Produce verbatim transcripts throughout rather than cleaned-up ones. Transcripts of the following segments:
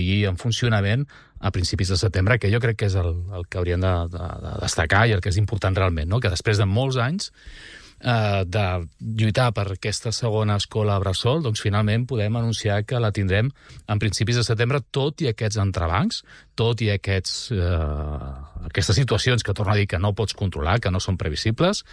i en funcionament a principis de setembre, que jo crec que és el, el que hauríem de, de, de destacar i el que és important realment, no? Que després de molts anys eh, de lluitar per aquesta segona escola bressol, doncs finalment podem anunciar que la tindrem en principis de setembre, tot i aquests entrebancs, tot i aquests, eh, aquestes situacions que torno a dir que no pots controlar, que no són previsibles,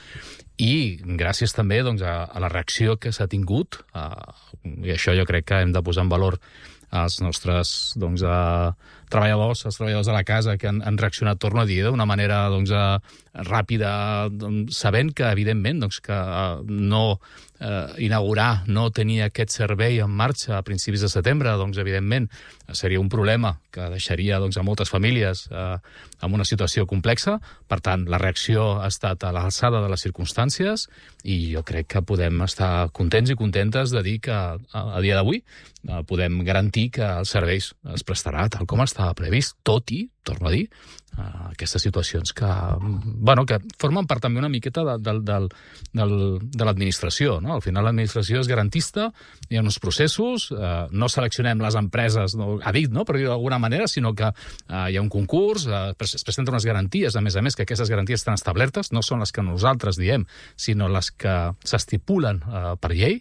i gràcies també doncs, a, a la reacció que s'ha tingut, eh, i això jo crec que hem de posar en valor els nostres doncs, eh, treballadors, els treballadors de la casa que han, han reaccionat, torno a dir, d'una manera doncs, eh, ràpida, doncs, sabent que, evidentment, doncs, que eh, no eh, inaugurar, no tenir aquest servei en marxa a principis de setembre, doncs, evidentment, seria un problema que deixaria doncs, a moltes famílies eh, en una situació complexa. Per tant, la reacció ha estat a l'alçada de les circumstàncies i jo crec que podem estar contents i contentes de dir que a, a dia d'avui eh, podem garantir que els serveis es prestarà tal com estava previst, tot i, torno a dir, Uh, aquestes situacions que, bueno, que formen part també una miqueta de, de, de, de, de l'administració, no? Al final l'administració és garantista, hi ha uns processos, uh, no seleccionem les empreses, no, a dit, no? Per dir-ho d'alguna manera, sinó que uh, hi ha un concurs, uh, es presenten unes garanties, a més a més, que aquestes garanties estan establertes, no són les que nosaltres diem, sinó les que s'estipulen uh, per llei,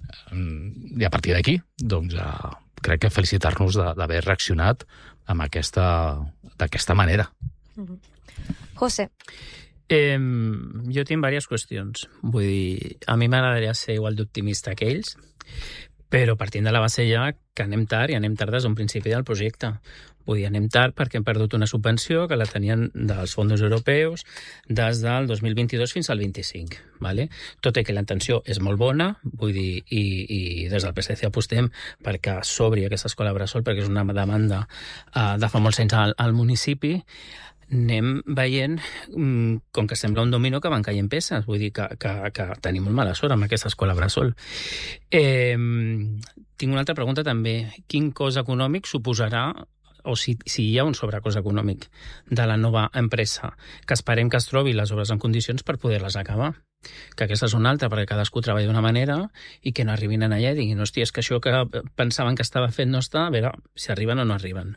uh, i a partir d'aquí, doncs, uh, crec que felicitar-nos d'haver reaccionat amb aquesta, d'aquesta manera. Mm-hmm. José. Eh, jo tinc diverses qüestions. Vull dir, a mi m'agradaria ser igual d'optimista que ells, però partint de la base ja que anem tard, i anem tard des d'un principi del projecte. Vull dir, anem tard perquè hem perdut una subvenció que la tenien dels fons europeus des del dos mil vint-i-dos fins al vint-i-cinc. Vale? Tot i que la intenció és molt bona, vull dir, i, i des del P S C apostem perquè s'obri aquesta escola bressol, perquè és una demanda uh, de fa molts anys al, al municipi, anem veient um, com que sembla un domino que van caient peces. Vull dir que, que, que tenim molt mala sort amb aquesta escola bressol. Eh, tinc una altra pregunta també. Quin cost econòmic suposarà, o si, si hi ha un sobrecost econòmic de la nova empresa, que esperem que es trobi les obres en condicions per poder-les acabar? Que aquesta és una altra, perquè cadascú treballa d'una manera i que no arribin allà i diguin, hòstia, és que això que pensaven que estava fet no està, a veure si arriben o no arriben.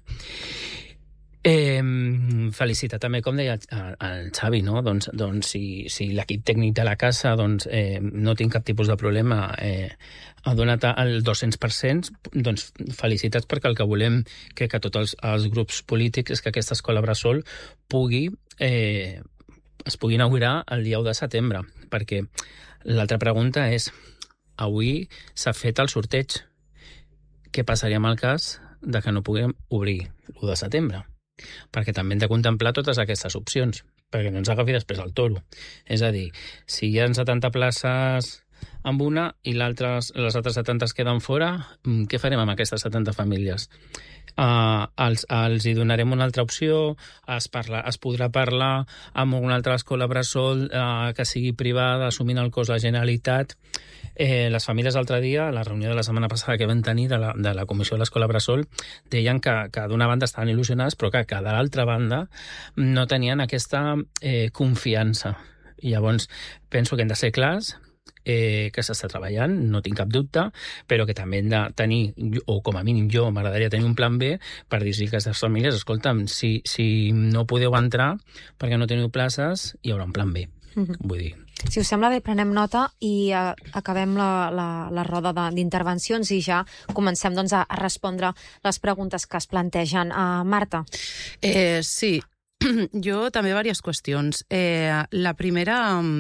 Eh, felicitar també, com deia el Xavi, no? Doncs, doncs si, si l'equip tècnic de la casa doncs, eh, no tinc cap tipus de problema, eh, ha donat el dos-cents per cent, doncs felicitats, perquè el que volem, crec que tots els, els grups polítics, és que aquesta escola bressol pugui, eh, es pugui inaugurar el dia u de setembre, perquè l'altra pregunta és, avui s'ha fet el sorteig, què passaria amb el cas de que no puguem obrir l'u de setembre? Perquè també hem de contemplar totes aquestes opcions, perquè no ens agafi després el toro. És a dir, si hi ha setanta places amb una i les altres setanta es queden fora, què farem amb aquestes setanta famílies? Uh, els, els hi donarem una altra opció, es, parla, es podrà parlar amb una altra escola bressol uh, que sigui privada, assumint el cost de la Generalitat. Eh, les famílies l'altre dia, a la reunió de la setmana passada que vam tenir de la, de la Comissió de l'Escola Bressol, deien que, que d'una banda estaven il·lusionades, però que, que de l'altra banda no tenien aquesta eh, confiança. I llavors penso que hem de ser clars, eh, que s'està treballant, no tinc cap dubte, però que també hem de tenir, o com a mínim jo m'agradaria tenir un plan B per dir-los a aquestes famílies, escolta'm, si, si no podeu entrar perquè no teniu places, hi haurà un plan B. Mm-hmm. Vull dir... Si us sembla bé, prenem nota i uh, acabem la, la, la roda d'intervencions i ja comencem doncs, a, a respondre les preguntes que es plantegen. Uh, Marta. Eh, sí, jo també diverses qüestions. Eh, la primera,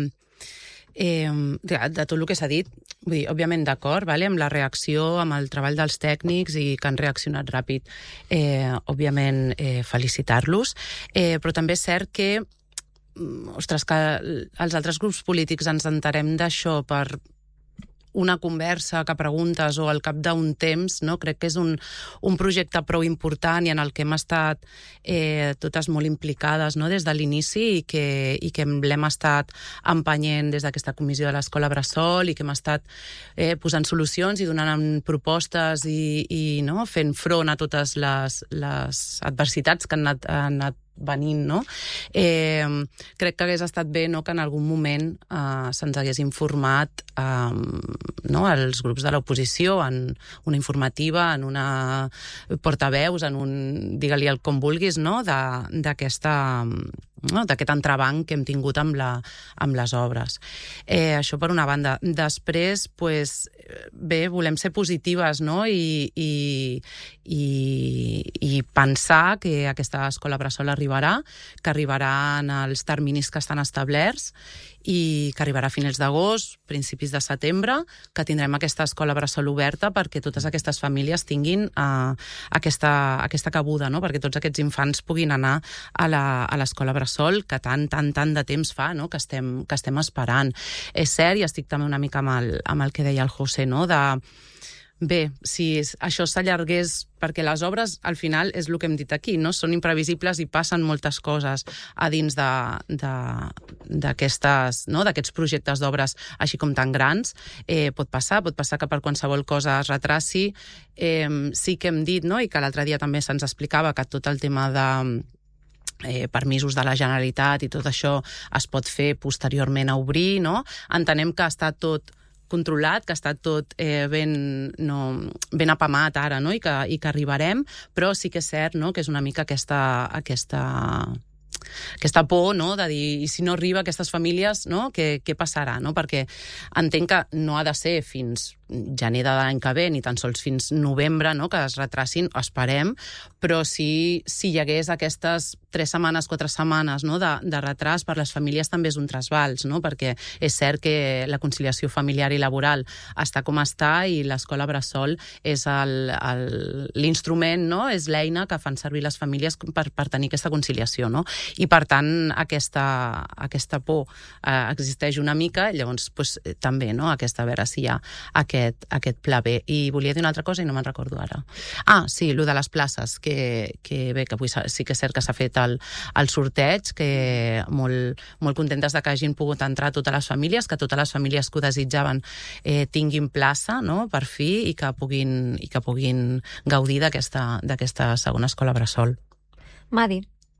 eh, de, de tot el que s'ha dit, vull dir, òbviament d'acord, vale, amb la reacció, amb el treball dels tècnics i que han reaccionat ràpid, eh, òbviament eh, felicitar-los, eh, però també és cert que ostres, que els altres grups polítics ens enterem d'això per una conversa que preguntes o al cap d'un temps, no? Crec que és un, un projecte prou important i en el que hem estat eh, totes molt implicades, no? Des de l'inici i que, i que l'hem estat empenyent des d'aquesta comissió de l'Escola Bressol i que hem estat eh, posant solucions i donant propostes i, i no? Fent front a totes les, les adversitats que han anat, han anat venint, no? Eh, crec que hagués estat bé, no?, que en algun moment eh, se'ns hagués informat eh, no?, als grups de l'oposició, en una informativa, en una portaveus, en un, digue-li el com vulguis, no?, d'aquesta... no? d'aquest entrebanc que hem tingut amb, la, amb les obres. Eh, això per una banda. Després, pues, bé, volem ser positives, no?, I, i, i, i pensar que aquesta escola bressol arribarà, que arribarà en els terminis que estan establerts i que arribarà a finals d'agost, principis de setembre, que tindrem aquesta escola bressol oberta perquè totes aquestes famílies tinguin uh, aquesta, aquesta cabuda, no?, perquè tots aquests infants puguin anar a l'escola bressol que tant, tant, tant de temps fa, no?, que estem, que estem esperant. És cert, i estic també una mica amb el, amb el que deia el José, no?, de... Bé, si això s'allargués, perquè les obres, al final, és el que hem dit aquí, no? Són imprevisibles i passen moltes coses a dins d'aquestes, no? d'aquests projectes d'obres així com tan grans. Eh, pot passar, pot passar que per qualsevol cosa es retraci. Eh, sí que hem dit, no?, i que l'altre dia també se'ns explicava que tot el tema de... Eh, permisos de la Generalitat i tot això es pot fer posteriorment a obrir, no? Entenem que està tot controlat, que està tot eh, ben, no, ben apamat ara, no?, I que, i que arribarem, però sí que és cert, no?, que és una mica aquesta, aquesta, aquesta por, no?, de dir, i si no arriba a aquestes famílies, no?, què, què passarà, no?, perquè entenc que no ha de ser fins gener de l'any que ve, ni tan sols fins novembre, no?, que es retracin, esperem, però si, si hi hagués aquestes tres setmanes, quatre setmanes, no?, de, de retras per les famílies també és un trasbals, no?, perquè és cert que la conciliació familiar i laboral està com està i l'escola bressol és l'instrument, no?, és l'eina que fan servir les famílies per, per tenir aquesta conciliació, no?, i per tant aquesta, aquesta por eh, existeix una mica, llavors pues, també, no?, aquesta, a veure si hi ha aquest Aquest, aquest pla B. I volia dir una altra cosa i no me'n recordo ara. Ah, sí, el de les places, que, que bé, que avui sí que és cert que s'ha fet el, el sorteig, que molt, molt contentes de que hagin pogut entrar totes les famílies, que totes les famílies que ho desitjaven eh, tinguin plaça, no?, per fi, i que puguin, i que puguin gaudir d'aquesta d'aquesta segona escola bressol. Madi.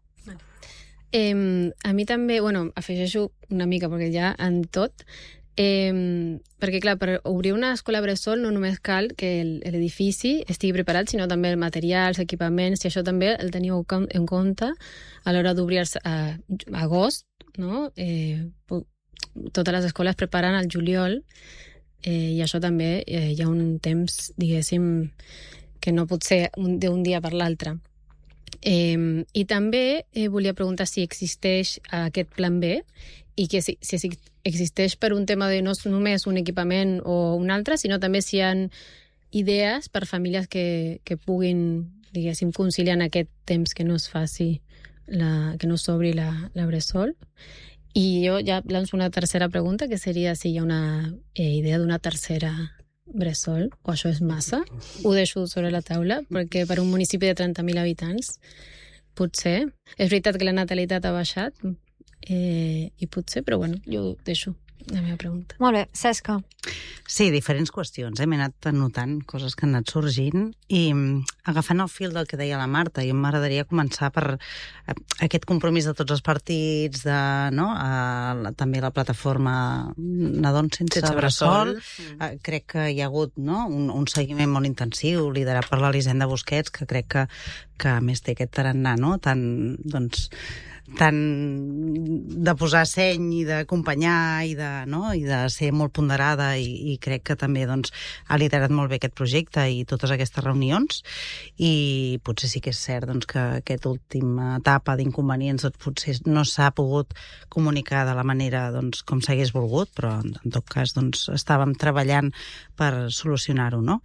Eh, a mi també, bueno, afegeixo una mica, perquè ja en tot... Eh, perquè, clar, per obrir una escola bressol no només cal que l'edifici estigui preparat, sinó també el materials, equipaments, i això també el teniu en compte a l'hora d'obrir a agost, no? Eh, totes les escoles preparen al juliol eh, i això també eh, hi ha un temps, diguéssim, que no pot ser d'un dia per l'altre. Eh, I també eh, volia preguntar si existeix aquest plan B i que si, si existeix per un tema de no només un equipament o un altre, sinó també si hi ha idees per famílies que, que puguin, diguéssim, conciliar en aquest temps que no es faci, la, que no s'obri la, la bressol. I jo ja lanço una tercera pregunta, que seria si hi ha una eh, idea d'una tercera bressol, o això és massa. Ho deixo sobre la taula, perquè per un municipi de trenta mil habitants, potser. És veritat que la natalitat ha baixat, Eh, i potser, però bueno, jo ho deixo, la meva pregunta. Molt bé, Cesca. Sí, diferents qüestions, eh? M'he anat anotant coses que han anat sorgint i agafant el fil del que deia la Marta, jo m'agradaria començar per aquest compromís de tots els partits, de, no? A, també la plataforma Nadons sense, sense bressol. Mm. Crec que hi ha hagut, no? un, un seguiment molt intensiu, liderat per l'Elisenda Busquets, que crec que, que a més té aquest tarannà, no? Tan, doncs, tant de posar seny i d'acompanyar i de, no? I de ser molt ponderada i, i crec que també doncs, ha liderat molt bé aquest projecte i totes aquestes reunions i potser sí que és cert doncs, que aquesta última etapa d'inconvenients doncs, potser no s'ha pogut comunicar de la manera doncs, com s'hagués volgut, però en, en tot cas doncs, estàvem treballant per solucionar-ho, no?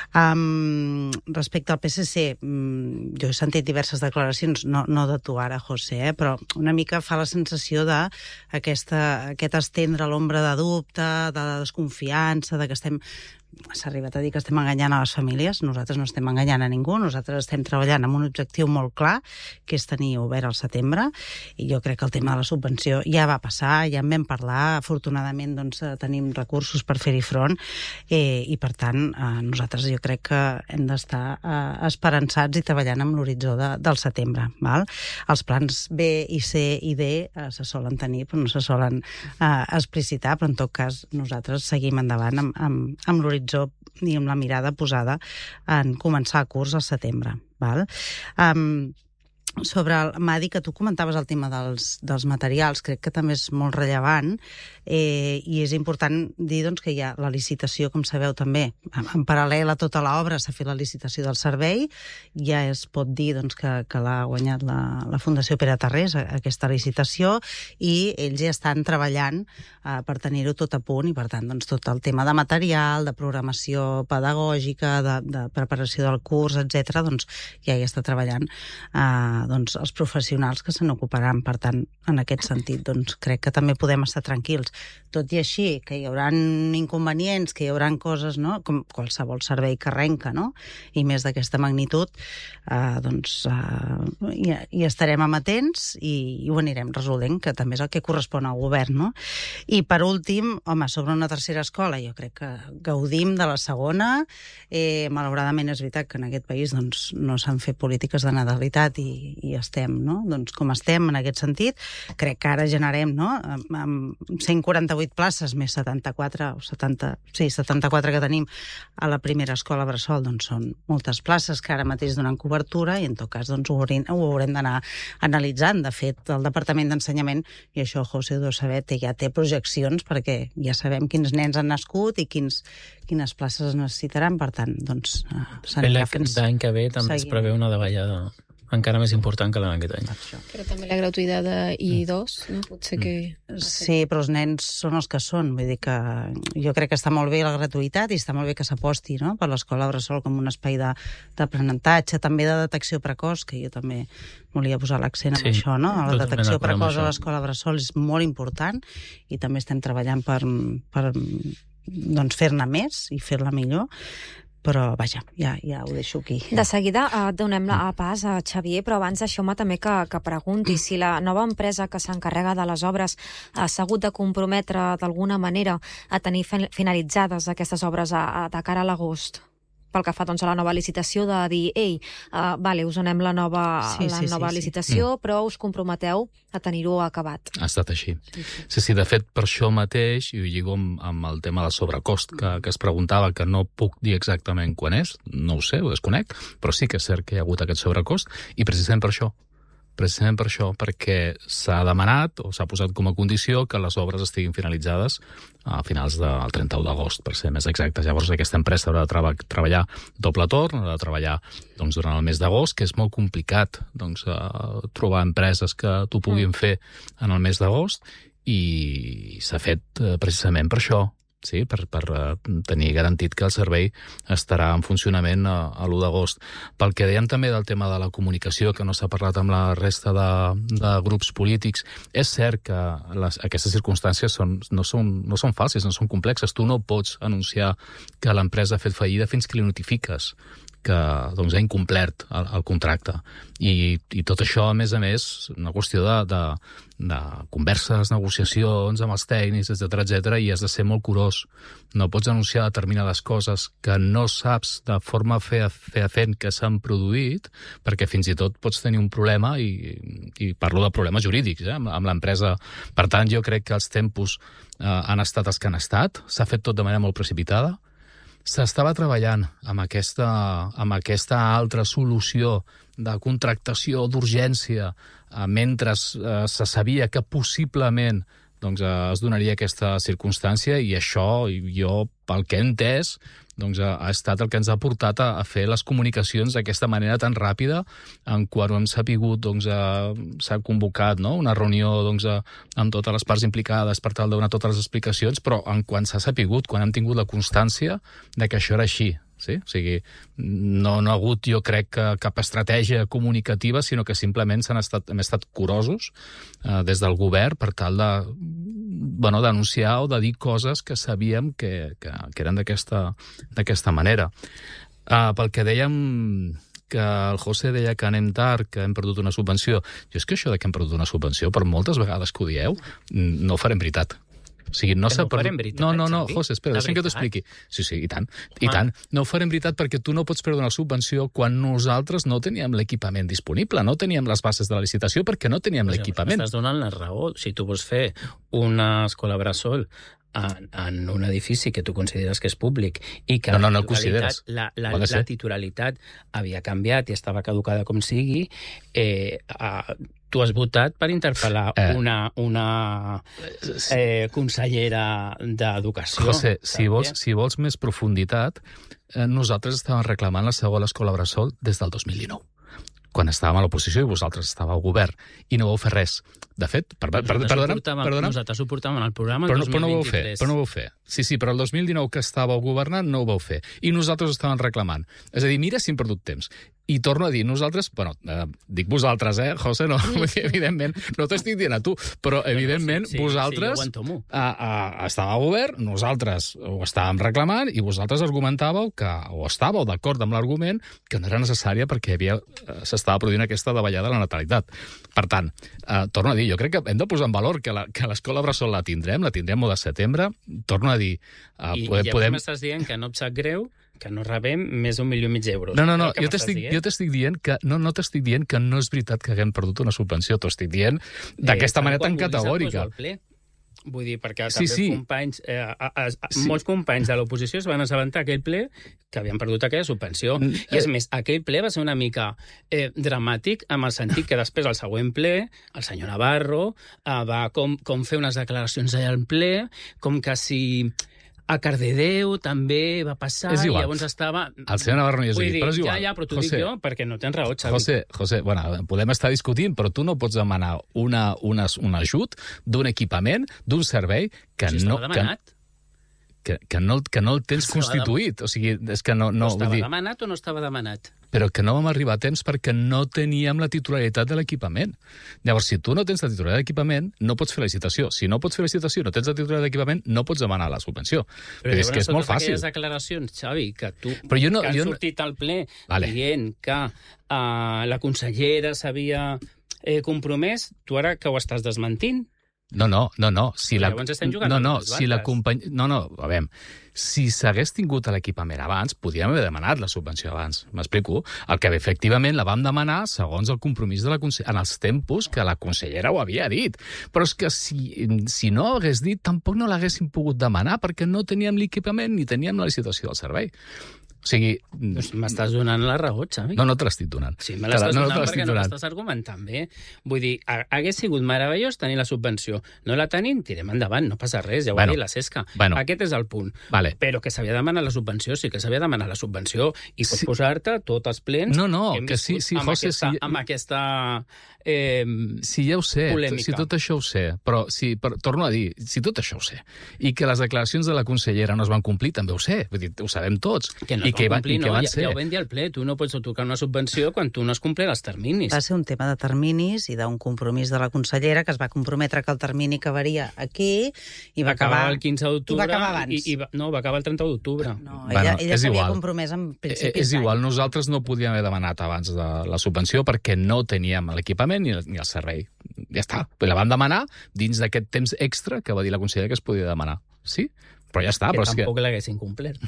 Um, respecte al P S C, um, jo he sentit diverses declaracions, no, no de tu ara, José, eh, però una mica fa la sensació de aquesta, aquest estendre l'ombra de dubte, de desconfiança, de que estem s'ha arribat a dir que estem enganyant a les famílies. Nosaltres no estem enganyant a ningú, nosaltres estem treballant amb un objectiu molt clar, que és tenir obert al setembre, i jo crec que el tema de la subvenció ja va passar, ja en vam parlar, afortunadament doncs, tenim recursos per fer-hi front, eh, i per tant eh, nosaltres jo crec que hem d'estar eh, esperançats i treballant amb l'horitzó de, del setembre. Val? Els plans B i C i D eh, se solen tenir, però no se solen eh, explicitar, però en tot cas nosaltres seguim endavant amb, amb, amb l'horitzó i amb la mirada posada en començar el curs al setembre. Val? Um, sobre el Madi, que tu comentaves el tema dels, dels materials, crec que també és molt rellevant, eh, i és important dir doncs, que hi ha la licitació, com sabeu també, en, en paral·lel a tota l'obra s'ha fet la licitació del servei, ja es pot dir doncs, que, que l'ha guanyat la, la Fundació Pere Tarrés, aquesta licitació, i ells ja estan treballant eh, per tenir-ho tot a punt, i per tant doncs, tot el tema de material, de programació pedagògica, de, de preparació del curs, etcètera, doncs ja hi està treballant eh, doncs, els professionals que se n'ocuparan. Per tant, en aquest sentit, doncs, crec que també podem estar tranquils. Tot i així, que hi haurà inconvenients, que hi haurà coses, no?, com qualsevol servei que arrenca, no?, i més d'aquesta magnitud, eh, doncs eh, hi, hi estarem amatents i, i ho anirem resolent, que també és el que correspon al govern, no? I per últim, home, sobre una tercera escola, jo crec que gaudim de la segona. Eh, malauradament és veritat que en aquest país doncs, no s'han fet polítiques de natalitat i i estem, no?, doncs com estem en aquest sentit. Crec que ara generem, no?, amb cent quaranta-vuit places més setanta-quatre o setanta, sí, setanta-quatre que tenim a la primera escola bressol, doncs són moltes places que ara mateix donen cobertura, i en tot cas doncs ho haurem, ho haurem d'anar analitzant. De fet, el Departament d'Ensenyament, i això José ho deu saber, ja té projeccions perquè ja sabem quins nens han nascut i quins, quines places es necessitaran. Per tant, doncs s'anirà fins... L'any que ve també es preveu una davallada encara més important que l'any aquest any. Però també la gratuïtat de I dos, no? Potser que... Sí, però els nens són els que són. Vull dir que jo crec que està molt bé la gratuïtat i està molt bé que s'aposti, no?, per l'escola bressol com un espai d'aprenentatge, també de detecció precoç, que jo també volia posar l'accent en sí, això, no? La detecció precoç a l'escola bressol és molt important i també estem treballant per, per doncs, fer-ne més i fer-la millor. Però, vaja, ja, ja ho deixo aquí. De seguida eh, donem la pas a Xavier, però abans deixeu-me també que, que pregunti si la nova empresa que s'encarrega de les obres ha hagut de comprometre d'alguna manera a tenir finalitzades aquestes obres a, a, de cara a l'agost. Pel que fa doncs, a la nova licitació, de dir, ei, uh, vale, us donem la nova, sí, la sí, nova sí, licitació, sí. Però us comprometeu a tenir-ho acabat. Ha estat així. Sí, sí. sí, sí, de fet, per això mateix, i ho lligo amb, amb el tema del sobrecost que, que es preguntava, que no puc dir exactament quan és, no ho sé, ho desconec, però sí que és cert que hi ha hagut aquest sobrecost, i precisament per això, precisament per això, perquè s'ha demanat o s'ha posat com a condició que les obres estiguin finalitzades a finals del trenta-u d'agost, per ser més exactes. Llavors aquesta empresa haurà de treba treballar doble torn, haurà de treballar doncs, durant el mes d'agost, que és molt complicat doncs, uh, trobar empreses que t'ho puguin fer en el mes d'agost, i s'ha fet uh, precisament per això. Sí, per, per tenir garantit que el servei estarà en funcionament a, a l'u d'agost. Pel que dèiem també del tema de la comunicació, que no s'ha parlat amb la resta de, de grups polítics, és cert que les, aquestes circumstàncies són, no, són, no són falses, no són complexes. Tu no pots anunciar que l'empresa ha fet fallida fins que li notifiques que doncs, ha incomplert el, el contracte. I, I tot això, a més a més, una qüestió de, de, de converses, negociacions amb els tècnics, etcètera, etcètera, i has de ser molt curós. No pots anunciar determinades coses que no saps de forma fefaent que s'han produït, perquè fins i tot pots tenir un problema, i, i parlo de problemes jurídics eh, amb, amb l'empresa. Per tant, jo crec que els tempos eh, han estat els que han estat. S'ha fet tot de manera molt precipitada. S'estava treballant amb aquesta, amb aquesta altra solució de contractació d'urgència eh, mentre eh, se sabia que possiblement doncs, eh, es donaria aquesta circumstància, i això, jo, pel que he entès, doncs, ha, ha estat el que ens ha portat a, a fer les comunicacions d'aquesta manera tan ràpida, en quan ho hem sapigut, doncs, s'ha convocat no? una reunió doncs, a, amb totes les parts implicades per tal de donar totes les explicacions, però en quan s'ha sapigut, quan hem tingut la constància de que això era així, Sí? O sigui, no, no ha hagut, jo crec, cap estratègia comunicativa, sinó que simplement s'han estat, hem estat curosos eh, des del govern per tal de bueno, denunciar o de dir coses que sabíem que, que, que eren d'aquesta manera. Uh, pel que dèiem que el José deia que anem tard, que hem perdut una subvenció. Jo és que això de que hem perdut una subvenció, per moltes vegades que ho dieu, no ho farem veritat. O sigui, no s'ha perdut... Veritat, no, no, no, Xavi? José, espera, deixa'm que t'ho expliqui. Sí, sí, i tant, i tant. No ho farem veritat perquè tu no pots perdre una subvenció quan nosaltres no teníem l'equipament disponible, no teníem les bases de la licitació perquè no teníem l'equipament. Estàs donant la raó. Si tu vols fer una escola bressol en, en un edifici que tu consideres que és públic i que no, no, no la, titularitat, la, la, la titularitat havia canviat i estava caducada com sigui, eh, a, tu has votat per interpel·lar eh. una, una eh, consellera d'Educació. José, si vols, si vols més profunditat, eh, nosaltres estàvem reclamant la segona escola bressol des del dos mil dinou, quan estàvem a l'oposició i vosaltres estàveu al govern, i no vau fer res. De fet, per, per, per, perdona, perdona... Nosaltres ho portàvem al programa el però, dos mil vint-i-tres. Però no ho vau fer, però no ho vau fer. Sí, sí, però el dos mil dinou que estàveu governant no ho vau fer. I nosaltres estàvem reclamant. És a dir, mira si hem perdut temps. I torno a dir, nosaltres, bueno, eh, dic vosaltres, eh, José, no, evidentment, no t'estic dient a tu, però evidentment sí, sí, vosaltres sí, sí, a, a, estàveu al govern, nosaltres ho estàvem reclamant i vosaltres argumentàveu que, o estàveu d'acord amb l'argument que no era necessària perquè havia s'estava produint aquesta davallada de la natalitat. Per tant, eh, torno a dir, jo crec que hem de posar en valor que l'escola bressol la tindrem, la tindrem el de setembre, torno a dir... Eh, I podem, llavors podem... m'estàs dient que no et sap greu que no rebem més d'un milió i mig d'euros. No, no, no, jo t'estic jo t'estic dient que no, no t'estic dient que no és veritat que haguem perdut una subvenció, t'ho estic dient d'aquesta eh, manera tan categòrica. Vull dir, perquè sí, també sí. companys, eh, a, a, a, sí. molts companys de l'oposició es van assabentar aquell ple que havien perdut aquella subvenció. Mm, I és eh... més, aquell ple va ser una mica eh, dramàtic, amb el sentit que després, al següent ple, el senyor Navarro eh, va com, com fer unes declaracions allà al ple, com que si... A Cardedeu també va passar i llavors estava... El senyor Navarro no hi és aquí, però és igual. Ja, ja, però t'ho dic jo perquè no tens raó, Xavi. José, José, bueno, podem estar discutint, però tu no pots demanar una, una, un ajut d'un equipament, d'un servei que si no... estava demanat. Que, que, no, que no el tens estava constituït. O sigui, és que no... no, no estava vull dir... demanat o no estava demanat? Però que no vam arribar a temps perquè no teníem la titularitat de l'equipament. Llavors, si tu no tens la titularitat de l'equipament, no pots fer la licitació. Si no pots fer la licitació i no tens la titularitat de l'equipament, no pots demanar la subvenció. Però és que és molt fàcil. Aquelles declaracions, Xavi, que tu Però jo no, que has jo no... sortit al ple vale. dient que uh, la consellera s'havia eh, compromès, tu ara que ho estàs desmentint? No, no, no, no. Si la... Llavors estem jugant no, no, amb les si la company... No, no, a veure, si s'hagués tingut l'equipament abans, podríem haver demanat la subvenció abans. M'explico? El que efectivament la vam demanar segons el compromís de la consellera, en els tempos que la consellera ho havia dit. Però és que si, si no hagués dit, tampoc no l'haguéssim pogut demanar perquè no teníem l'equipament ni teníem la licitació del servei. O sigui... Doncs m'estàs donant la raó, Xavi. No, no te l'estic donant. Sí, me l'estàs no, donant no perquè no l'estàs argumentant bé. Vull dir, hagués sigut meravellós tenir la subvenció. No la tenim, tirem endavant, no passa res, ja ho bueno, ha dit la Cesca. Bueno, Aquest és el punt. Vale. Però que s'havia demanat la subvenció, sí que s'havia demanat la subvenció i pots sí. posar-te tots els plens no, no, que hem que sí, sí, amb, José, aquesta, sí. amb aquesta eh, sí, ja ho sé, polèmica. Si tot això ho sé, però, si, però torno a dir, si tot això ho sé, i que les declaracions de la consellera no es van complir, també ho sé, vull dir, ho sabem tots. Que no I es que van complir, i que no, van ja, ser. ja ho vam dir al ple, tu no pots tocar una subvenció quan tu no has complert els terminis. Va ser un tema de terminis i d'un compromís de la consellera que es va comprometre que el termini acabaria aquí i va, va acabar acabar el quinze d'octubre. I va acabar abans. I, i va, no, va acabar el trenta d'octubre. No, bueno, ella, ella s'havia igual. compromès en principis És igual, nosaltres no podíem haver demanat abans de la subvenció perquè no teníem l'equipament ni, ni el servei. Ja està. La vam demanar dins d'aquest temps extra que va dir la consellera que es podia demanar. Sí? Però ja està. Que però tampoc que... l'haguessin complert.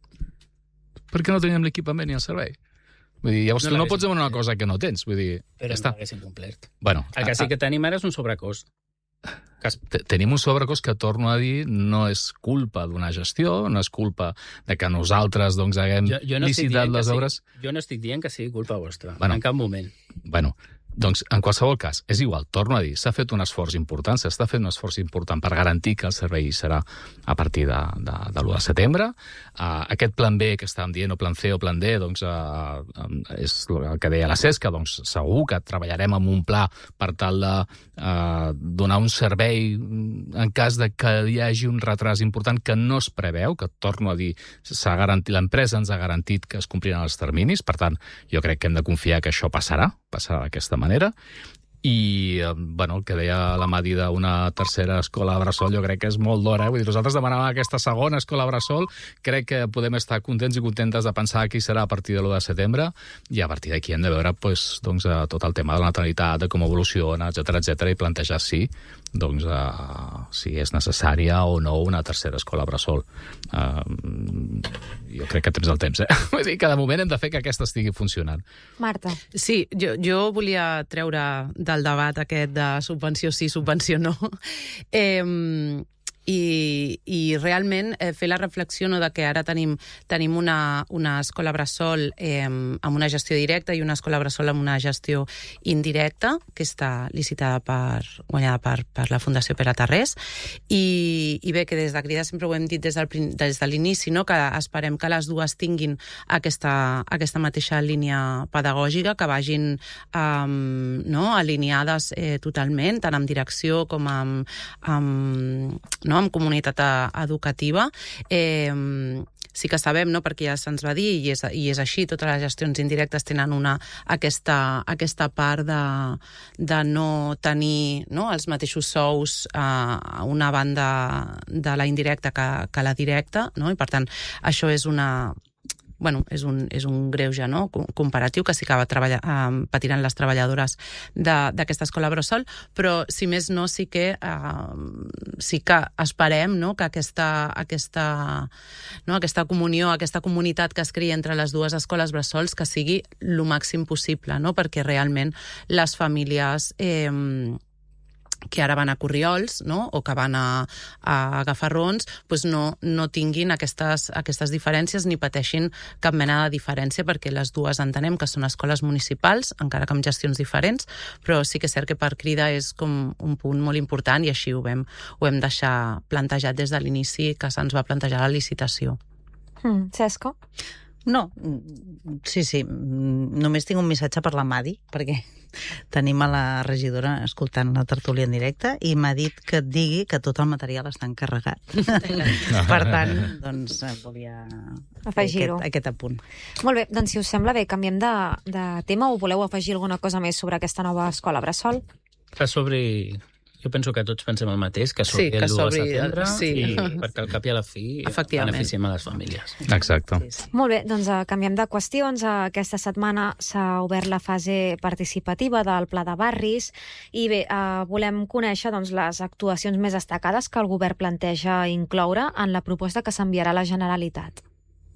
Perquè no teníem l'equipament ni el servei. Vull dir, llavors no tu no pots demanar una complert. cosa que no tens. Vull dir, Però ja no està. l'haguessin complert. Bueno, El que sí que tenim ara és un sobrecost. Que es... Tenim un sobrecost que, torno a dir, no és culpa d'una gestió, no és culpa de que nosaltres doncs, haguem jo, jo no licitat les sigui, obres. jo no estic dient que sigui culpa vostra, bueno, en cap moment. Bueno, Doncs, en qualsevol cas, és igual, torno a dir, s'ha fet un esforç important, s'està fent un esforç important per garantir que el servei serà a partir de, de, de l'u de setembre. Uh, aquest plan B que estàvem dient, o plan C o plan D, doncs, uh, és el que deia la Cesca, doncs segur que treballarem amb un pla per tal de uh, donar un servei en cas de que hi hagi un retras important que no es preveu, que, torno a dir, s'ha garantit, l'empresa ens ha garantit que es compliran els terminis, per tant, jo crec que hem de confiar que això passarà, passarà d'aquesta manera. I, bueno, el que deia la Madi d'una tercera escola bressol, jo crec que és molt d'hora. Eh? Vull dir, nosaltres demanàvem aquesta segona escola bressol, crec que podem estar contents i contentes de pensar qui serà a partir de l'u de setembre, i a partir d'aquí hem de veure pues, doncs, tot el tema de la natalitat, de com evoluciona, etcètera, etcètera, i plantejar sí, doncs, uh, si és necessària o no una tercera escola bressol. Uh, jo crec que temps del temps, eh? Vull dir que de moment hem de fer que aquesta estigui funcionant. Marta. Sí, jo, jo volia treure del debat aquest de subvenció sí, subvenció no. Eh, i, i realment eh, fer la reflexió no, de que ara tenim, tenim una, una escola bressol eh, amb una gestió directa i una escola bressol amb una gestió indirecta, que està licitada per, guanyada per, per la Fundació Pere Tarrés, i, i bé, que des de Crida sempre ho hem dit des, del, des de l'inici, no, que esperem que les dues tinguin aquesta, aquesta mateixa línia pedagògica, que vagin um, no, alineades eh, totalment, tant amb direcció com amb, amb no, amb comunitat educativa. Eh, sí que sabem, no, perquè ja se'ns va dir, i és, i és així, totes les gestions indirectes tenen una, aquesta, aquesta part de, de no tenir no, els mateixos sous a una banda de la indirecta que, que la directa, no? I per tant, això és una... Bueno, és un, és un greuge no? comparatiu que sí que eh, patiran les treballadores d'aquesta escola bressol, però si més no sí que eh, sí que esperem no? que aquesta, aquesta, no? aquesta comunió, aquesta comunitat que es crea entre les dues escoles bressols que sigui el màxim possible, no? Perquè realment les famílies eh, que ara van a corriols, no? O que van a, a gafarrons, pues no, no tinguin aquestes, aquestes diferències ni pateixin cap mena de diferència, perquè les dues entenem que són escoles municipals, encara que amb gestions diferents, però sí que és cert que per Crida és com un punt molt important i així ho vam, ho hem deixar plantejat des de l'inici que se'ns va plantejar la licitació. Mm, Cesca? No, sí, sí. Només tinc un missatge per la Madi, perquè tenim a la regidora escoltant la tertúlia en directe i m'ha dit que et digui que tot el material està encarregat. Per tant, doncs, volia afegir-ho. Aquest, aquest apunt. Molt bé, doncs si us sembla bé, canviem de, de tema o voleu afegir alguna cosa més sobre aquesta nova escola bressol? Que s'obri... Jo penso que tots pensem el mateix, que s'obri sí, el l'u de setembre sí. i perquè al cap i a la fi beneficiem a les famílies. Exacte. Sí, sí. Molt bé, doncs uh, canviem de qüestions. Uh, aquesta setmana s'ha obert la fase participativa del Pla de Barris i bé, uh, volem conèixer doncs, les actuacions més destacades que el govern planteja incloure en la proposta que s'enviarà a la Generalitat.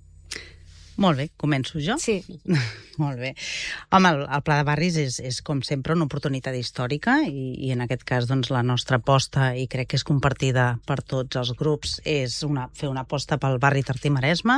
Molt bé, començo jo? Sí. Molt bé. Home, el, el Pla de Barris és, és, com sempre, una oportunitat històrica i, i en aquest cas, doncs, la nostra aposta, i crec que és compartida per tots els grups, és una, fer una aposta pel barri Tartí-Maresme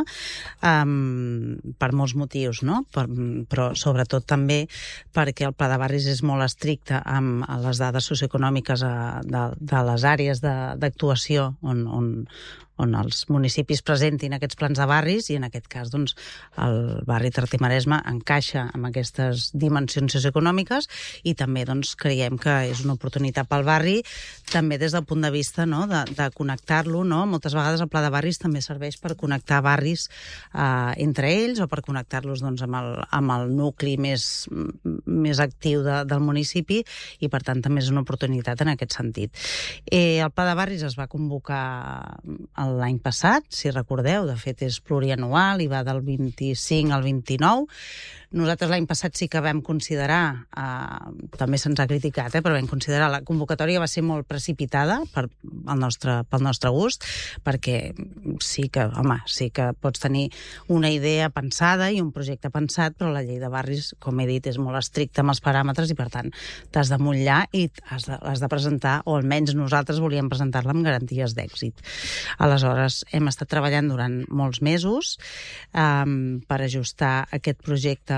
um, per molts motius, no? Per, però sobretot també perquè el Pla de Barris és molt estricte amb les dades socioeconòmiques a, de, de les àrees d'actuació on, on, on els municipis presentin aquests plans de barris i en aquest cas, doncs, el barri Tartí-Maresme encaixa amb aquestes dimensions socioeconòmiques i també, doncs, creiem que és una oportunitat pel barri, també des del punt de vista, no?, de, de connectar-lo, no? Moltes vegades el Pla de Barris també serveix per connectar barris eh, entre ells o per connectar-los, doncs, amb el, amb el nucli més, més actiu de, del municipi i, per tant, també és una oportunitat en aquest sentit. Eh, el Pla de Barris es va convocar l'any passat, si recordeu, de fet és plurianual i va del vint-i-cinc al vint-i-nou. Nosaltres l'any passat sí que vam considerar, eh, també se'ns ha criticat, eh, però vam considerar la convocatòria va ser molt precipitada per, el nostre, pel nostre gust, perquè sí que, home, sí que pots tenir una idea pensada i un projecte pensat, però la llei de barris, com he dit, és molt estricta amb els paràmetres i, per tant, t'has de mullar i has de, has de presentar, o almenys nosaltres volíem presentar-la amb garanties d'èxit. Aleshores, hem estat treballant durant molts mesos eh, per ajustar aquest projecte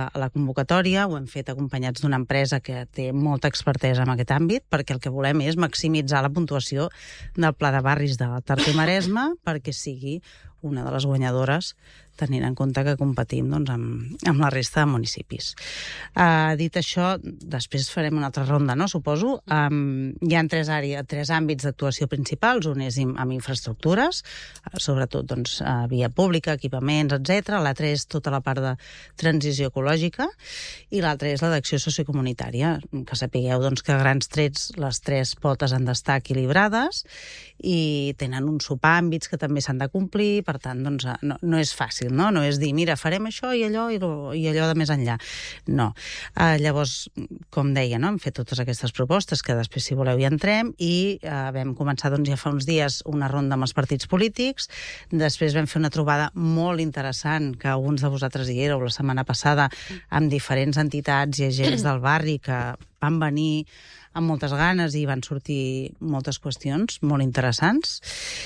a la convocatòria, ho hem fet acompanyats d'una empresa que té molta expertesa en aquest àmbit, perquè el que volem és maximitzar la puntuació del Pla de Barris de Tàrrega i Maresme perquè sigui una de les guanyadores, tenint en compte que competim doncs, amb, amb la resta de municipis. Uh, dit això, després farem una altra ronda, no? Suposo. Um, hi ha tres, àrees, tres àmbits d'actuació principals. Un és amb infraestructures, uh, sobretot doncs, uh, via pública, equipaments, etcètera. L'altre és tota la part de transició ecològica i l'altre és la d'acció sociocomunitària. Que sapigueu doncs, que a grans trets les tres potes han d'estar equilibrades i tenen uns subàmbits que també s'han de complir, per tant, doncs, no, no és fàcil, no? No és dir, mira, farem això i allò i, lo, i allò de més enllà. No. Uh, llavors, com deia, no? Hem fet totes aquestes propostes, que després, si voleu, hi entrem, i uh, vam començar doncs, ja fa uns dies una ronda amb els partits polítics, després vam fer una trobada molt interessant, que alguns de vosaltres hi éreu la setmana passada, amb diferents entitats i agents del barri que van venir amb moltes ganes i van sortir moltes qüestions molt interessants.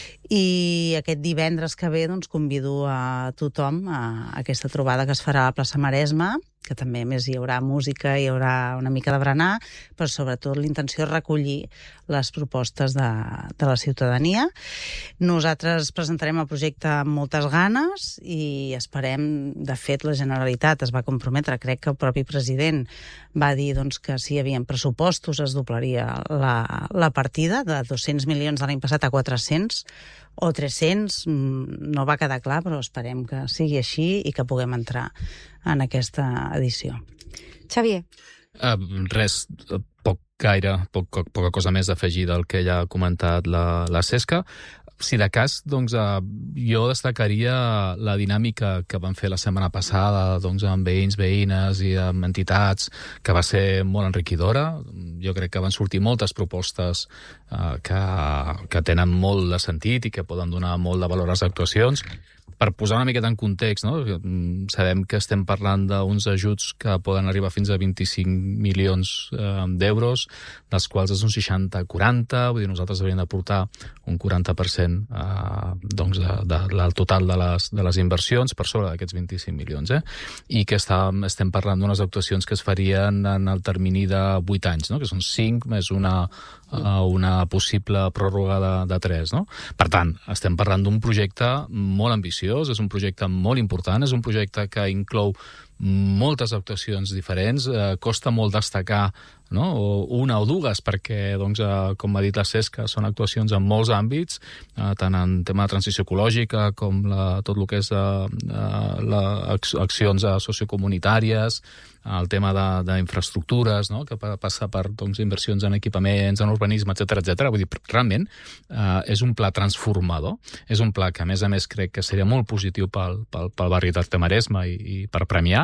I aquest divendres que ve doncs, convido a tothom a aquesta trobada que es farà a la plaça Maresme, que també a més hi haurà música, hi haurà una mica de berenar, però sobretot l'intenció és recollir les propostes de, de la ciutadania. Nosaltres presentarem el projecte amb moltes ganes i esperem, de fet, la Generalitat es va comprometre, crec que el propi president va dir doncs, que si hi havia pressupostos es doblaria la, la partida de dos-cents milions de l'any passat a quatre-cents o tres-cents, no va quedar clar, però esperem que sigui així i que puguem entrar en aquesta edició. Xavier. Uh, res, poc gaire, poc, poca cosa més d'afegir del que ja ha comentat la, la Cesca. Si de cas, doncs, eh, jo destacaria la dinàmica que van fer la setmana passada doncs, amb veïns, veïnes i amb entitats, que va ser molt enriquidora. Jo crec que van sortir moltes propostes eh, que, que tenen molt de sentit i que poden donar molt de valor a les actuacions. Per posar una miqueta en context, no? Sabem que estem parlant d'uns ajuts que poden arribar fins a vint-i-cinc milions eh, d'euros, dels quals és un seixanta quaranta, vull dir, nosaltres hauríem d'aportar un quaranta per cent eh, doncs de, de, del total de les, de les inversions per sobre d'aquests vint-i-cinc milions. Eh? I que està, estem parlant d'unes actuacions que es farien en el termini de vuit anys, no? Que són cinc més una, uh, una possible pròrroga de, de tres. No? Per tant, estem parlant d'un projecte molt ambiciós, és un projecte molt important, és un projecte que inclou moltes actuacions diferents, eh, costa molt destacar, no? una o dues, perquè, doncs, eh, com ha dit la Cesca, són actuacions en molts àmbits, eh, tant en tema de transició ecològica com la, tot el que és eh, la, accions sociocomunitàries, el tema d'infraestructures, no? Que passa per doncs, inversions en equipaments, en urbanisme, etcètera, etcètera. Vull dir, realment eh, és un pla transformador, és un pla que, a més a més, crec que seria molt positiu pel, pel, pel barri de Maresme i, i per premiar.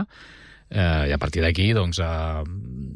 Eh, i a partir d'aquí, doncs, eh,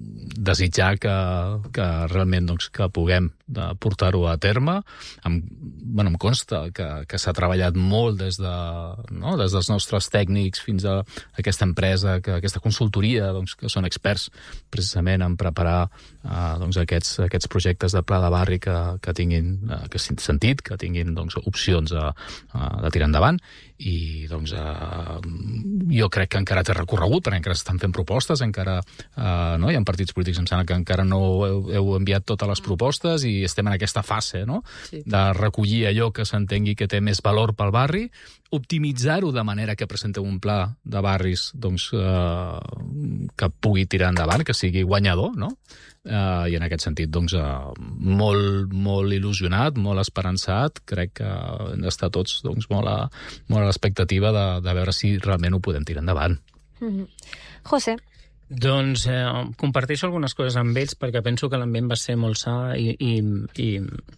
desitjar que, que realment doncs, que puguem portar-ho a terme. Em, bueno, em consta que, que s'ha treballat molt des, de, no? des dels nostres tècnics fins a aquesta empresa, que, aquesta consultoria, doncs, que són experts precisament en preparar eh, doncs, aquests, aquests projectes de pla de barri que, que tinguin eh, que sentit, que tinguin doncs, opcions a, a, de tirar endavant. I doncs eh, jo crec que encara té recorregut, perquè encara s'estan fent propostes, encara eh, no? Hi ha partits polítics, em sembla que encara no heu, heu enviat totes les propostes i estem en aquesta fase, no? Sí. De recollir allò que s'entengui que té més valor pel barri, optimitzar-ho de manera que presenteu un pla de barris doncs, eh, que pugui tirar endavant, que sigui guanyador, no? Uh, i en aquest sentit doncs, uh, molt, molt il·lusionat, molt esperançat. Crec que hem d'estar tots doncs, molt, a, molt a l'expectativa de, de veure si realment ho podem tirar endavant. Mm-hmm. José? Doncs eh, comparteixo algunes coses amb ells perquè penso que l'ambient va ser molt sa i, i, i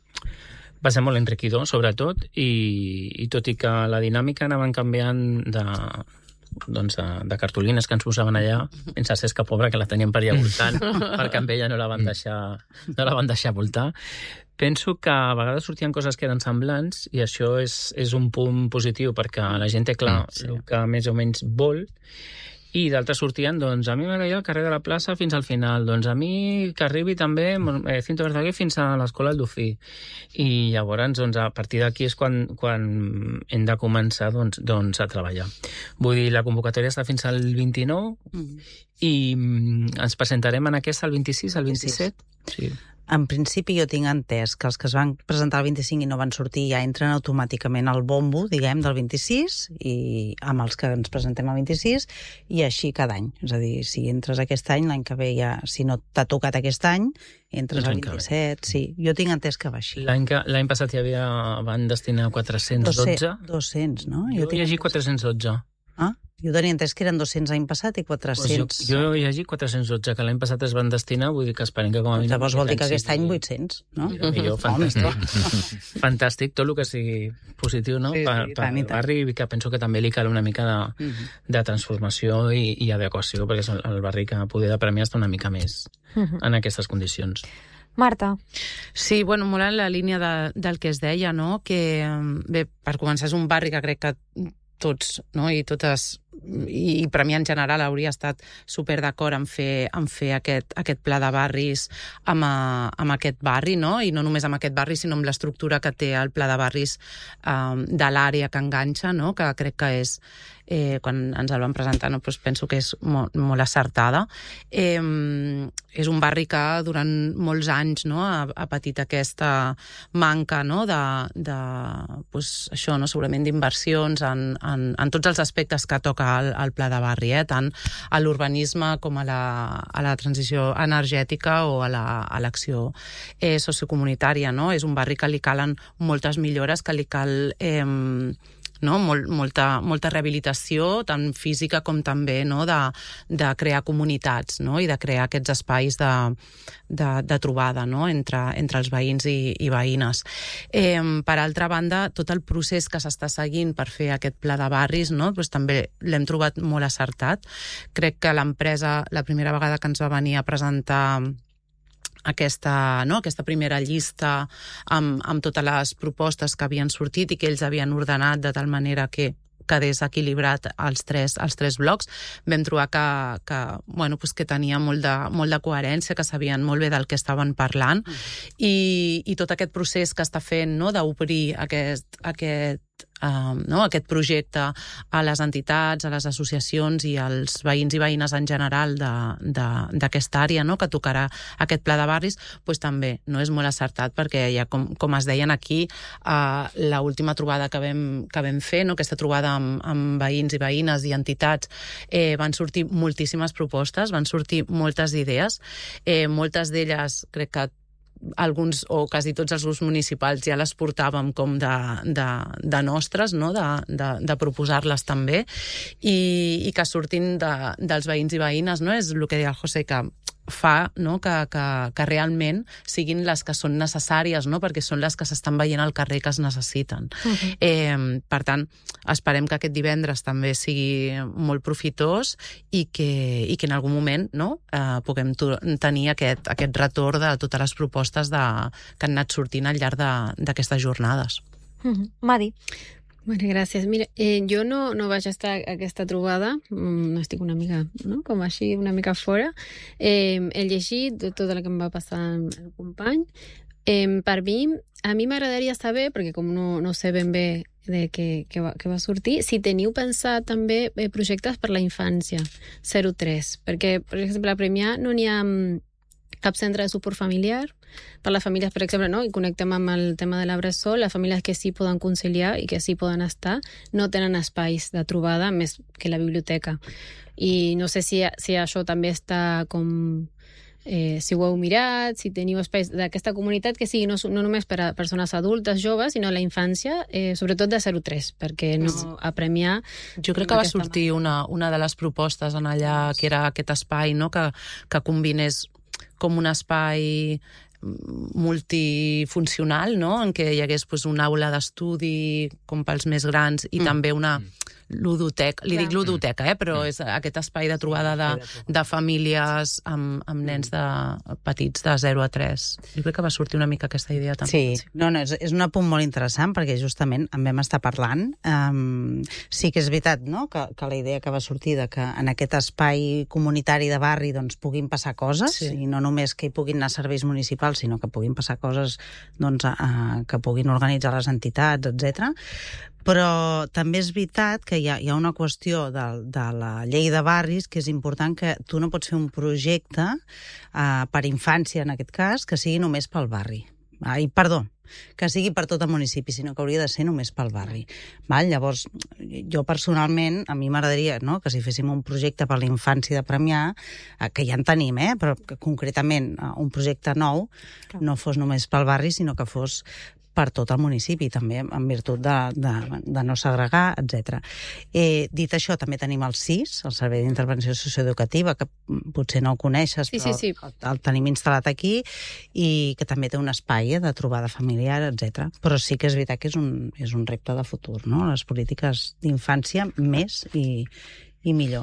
va ser molt enriquidor, sobretot, i, i tot i que la dinàmica anaven canviant de... doncs de, de cartolines que ens posaven allà, sense Cesca pobra, que la tenien per allà voltant, perquè amb ella no la van deixar, no la van deixar voltar. Penso que a vegades sortien coses que eren semblants i això és, és un punt positiu perquè la gent té clar sí. el que més o menys vol I d'altres sortien, doncs, a mi m'agradaria el carrer de la plaça fins al final, doncs a mi que arribi també eh, Cinto Verdaguer fins a l'escola del Dofí. I llavors, doncs, a partir d'aquí és quan, quan hem de començar doncs, doncs, a treballar. Vull dir, la convocatòria està fins al vint-i-nou mm. i mm, ens presentarem en aquesta el vint-i-sis, el vint-i-set. Sí. En principi jo tinc entès que els que es van presentar el vint-i-cinc i no van sortir ja entren automàticament al bombo, diguem, del vint-i-sis, i amb els que ens presentem al vint-i-sis, i així cada any. És a dir, si entres aquest any, l'any que ve ja, si no t'ha tocat aquest any, entres al vint-i-set, sí. Jo tinc entès que va així. L'any que, l'any passat hi havia, van destinar quatre-cents dotze. dos-cents, no? Jo, jo he llegit quatre-cents dotze. Ah, jo tenia entès que eren dos-cents l'any passat i quatre-cents. Pues jo, jo he llegit quatre-cents dotze, que l'any passat es van destinar, vull dir que esperem que com a mínim... Llavors vol dir que aquest any vuit-cents, no? Millor, fantàstic. Fantàstic, tot el que sigui positiu, no? Sí, sí, per, per el barri, que penso que també li cal una mica de, uh -huh. de transformació i, i adequació, perquè és el barri que poder de premiar està una mica més uh -huh. en aquestes condicions. Marta. Sí, bueno, molt en la línia de, del que es deia, no? Que, bé, per començar, és un barri que crec que tots, no? I totes, i, i Premià en general hauria estat super d'acord en fer, en fer aquest, aquest pla de barris amb, a, amb aquest barri, no? I no només amb aquest barri, sinó amb l'estructura que té el pla de barris um, de l'àrea que enganxa, no? Que crec que és, eh, quan ens el van presentar, no? Pues penso que és molt, molt acertada. Eh, és un barri que durant molts anys, no? ha, ha patit aquesta manca, no? de, de pues, això, no? Segurament d'inversions en, en, en tots els aspectes que toca el, el pla de barri, eh? Tant a l'urbanisme com a la, a la transició energètica o a l'acció la, eh, sociocomunitària, no? És un barri que li calen moltes millores, que li cal... Eh, no? Mol, molta, molta rehabilitació, tant física com també, no? de, de crear comunitats, no? I de crear aquests espais de, de, de trobada, no? entre, entre els veïns i, i veïnes. Eh, per altra banda, tot el procés que s'està seguint per fer aquest pla de barris, no? Pues també l'hem trobat molt acertat. Crec que l'empresa, la primera vegada que ens va venir a presentar aquesta, no? aquesta primera llista amb, amb totes les propostes que havien sortit i que ells havien ordenat de tal manera que quedés equilibrat els tres, els tres blocs, vam trobar que, que, bueno, pues que tenia molt de, molt de coherència, que sabien molt bé del que estaven parlant, mm. i, i tot aquest procés que està fent, no? d'obrir aquest, aquest Um, no? aquest projecte a les entitats, a les associacions i als veïns i veïnes en general d'aquesta àrea, no? que tocarà aquest pla de barris, pues, també no és molt acertat, perquè ja, com, com es deien aquí, uh, l'última trobada que vam, que vam fer, no? aquesta trobada amb, amb veïns i veïnes i entitats, eh, van sortir moltíssimes propostes, van sortir moltes idees, eh, moltes d'elles crec que alguns o quasi tots els grups municipals ja les portàvem com de, de, de nostres, no? de, de, de proposar-les també, i, i que sortin de, dels veïns i veïnes, no? És el que deia el José, que fa, no? que, que, que realment siguin les que són necessàries, no? perquè són les que s'estan veient al carrer que es necessiten. Uh-huh. eh, per tant, esperem que aquest divendres també sigui molt profitós i que, i que en algun moment, no? eh, puguem tenir aquest, aquest retorn de totes les propostes de, que han anat sortint al llarg d'aquestes jornades. Uh-huh. Madi. Bueno, gràcies. Mira, eh, jo no, no vaig estar a aquesta trobada, no estic una mica, no? com així, una mica fora. Eh, he llegit tot el que em va passar amb el company. Eh, per mi, a mi m'agradaria saber, perquè com no, no sé ben bé de què, què, va, què va sortir, si teniu pensat també eh, projectes per la infància, zero tres, perquè, per exemple, a Premià no n'hi ha cap centre de suport familiar per les famílies, per exemple, no? I connectem amb el tema de la bressol, les famílies que sí poden conciliar i que sí poden estar, no tenen espais de trobada més que la biblioteca. I no sé si, si això també està com... Eh, si ho heu mirat, si teniu espais d'aquesta comunitat que sigui no, no només per a persones adultes, joves, sinó a la infància, eh, sobretot de zero tres, perquè no a Premià... Jo crec que va sortir una, una de les propostes en allà, que era aquest espai, no? que, que combinés com un espai multifuncional, no? En què hi hagués pues, una aula d'estudi com pels més grans i mm. també una... ludotec, li dic ludoteca, eh? Però és aquest espai de trobada de, de famílies amb, amb nens de, petits de zero a tres. Jo crec que va sortir una mica aquesta idea també. Sí, no, no, és, és un apunt molt interessant perquè justament en vam estar parlant. Um, sí que és veritat, no?, que, que la idea que va sortir de que en aquest espai comunitari de barri doncs, puguin passar coses, sí. I no només que hi puguin anar serveis municipals, sinó que puguin passar coses doncs, a, a, que puguin organitzar les entitats, etcètera. Però també és veritat que hi ha, hi ha una qüestió de, de la llei de barris que és important, que tu no pots fer un projecte eh, per infància, en aquest cas, que sigui només pel barri. Ai, perdó, que sigui per tot el municipi, sinó que hauria de ser només pel barri. Val? Llavors, jo personalment, a mi m'agradaria, no?, que si féssim un projecte per la infància de Premià, eh, que ja en tenim, eh, però que concretament eh, un projecte nou no fos només pel barri, sinó que fos per tot el municipi, també en virtut de, de, de no segregar, etcètera. Eh, dit això, també tenim el S I S, el Servei d'Intervenció Socioeducativa, que potser no el coneixes, sí, però sí, sí. El, el tenim instal·lat aquí, i que també té un espai eh, de trobada familiar, etcètera. Però sí que és veritat que és un, és un repte de futur, no?, les polítiques d'infància més i, i millor.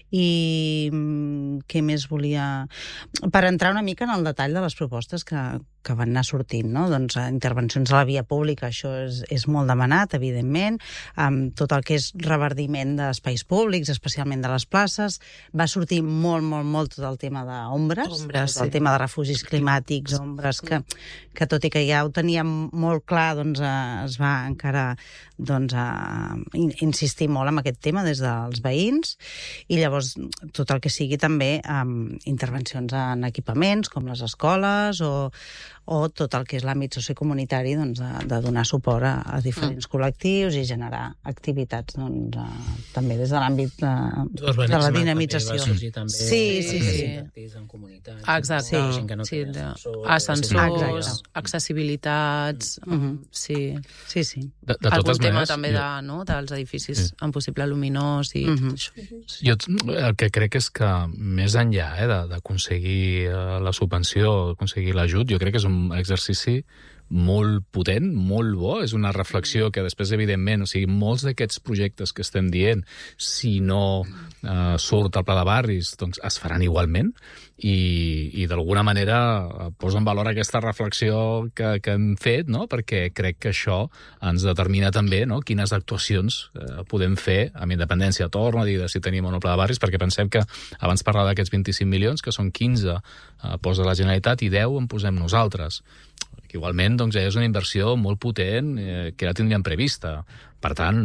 I què més volia... Per entrar una mica en el detall de les propostes que, que van anar sortint, no? Doncs intervencions a la via pública, això és, és molt demanat, evidentment, amb tot el que és reverdiment d'espais públics, especialment de les places. Va sortir molt, molt, molt tot el tema d'ombres, Ombres, el sí. tema de refugis climàtics, ombres, que, que tot i que ja ho teníem molt clar, doncs eh, es va encara doncs, a insistir molt en aquest tema des dels veïns, i llavors tot el que sigui també amb intervencions en equipaments com les escoles o, o tot el que és l'àmbit sociocomunitari, doncs, de, de donar suport a, a diferents mm. col·lectius i generar activitats doncs, a, també des de l'àmbit de, de la dinamització. També, sí, sí, sí. sí. En comunitat, exacte. No? Sí. No sí, ascensor, ascensors, exacte. accessibilitats, mm -hmm. sí. Sí, sí. De, de Algun totes tema maneres, també jo... de, no, dels edificis sí. amb possible luminós i mm -hmm. tot això. Jo el que crec és que més enllà eh, d'aconseguir la subvenció, aconseguir l'ajut, jo crec que és un exercici molt potent, molt bo, és una reflexió que després, evidentment, o sigui, molts d'aquests projectes que estem dient, si no eh, surt al pla de barris, doncs es faran igualment, i, i d'alguna manera poso en valor aquesta reflexió que, que hem fet, no?, perquè crec que això ens determina també, no?, quines actuacions eh, podem fer amb independència, torno a dir, de si tenim o no pla de barris, perquè pensem que abans parlar d'aquests vint-i-cinc milions, que són quinze eh, posa la Generalitat i deu en posem nosaltres. Igualment, doncs, ja és una inversió molt potent eh, que ja tindríem prevista. Per tant,